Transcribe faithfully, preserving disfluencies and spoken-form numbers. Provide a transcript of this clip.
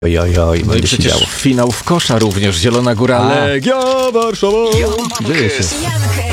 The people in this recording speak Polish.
Oj, oj, oj, No i będzie się przecież działo. finał w kosza również. Zielona Góra, A. Legia Warszawa. Dzieje się. Jankę